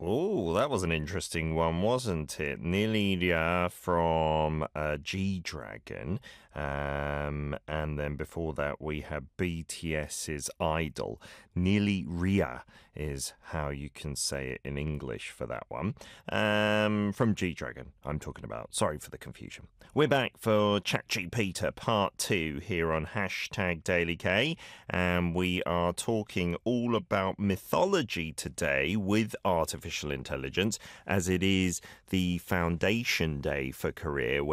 Oh, that was an interesting one, wasn't it? Nilia from G-Dragon. And then before that, we had BTS's Idol. Nearly Ria is how you can say it in English for that one. From G-Dragon, I'm talking about. Sorry for the confusion. We're back for ChatGPT Part 2 here on hashtag Daily K. And we are talking all about mythology today with artificial intelligence, as it is the foundation day for Korea,